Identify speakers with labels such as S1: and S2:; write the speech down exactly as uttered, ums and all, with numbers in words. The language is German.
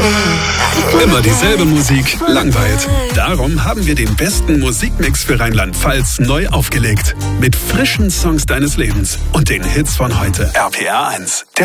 S1: Immer dieselbe Musik langweilt. Darum haben wir den besten Musikmix für Rheinland-Pfalz neu aufgelegt. Mit frischen Songs deines Lebens und den Hits von heute. R P R eins.